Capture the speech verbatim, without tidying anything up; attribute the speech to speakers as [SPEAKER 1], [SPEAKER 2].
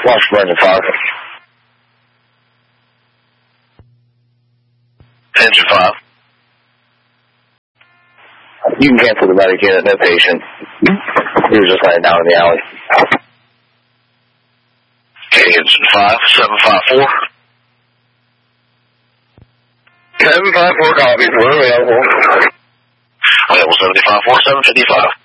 [SPEAKER 1] Watch Brendan five. Engine five. You can cancel the medic unit, no patient. He was just laying down in the alley. Okay, engine five, seven five four. seven five four copies, we're available. Available seventy-five four, seven fifty-five.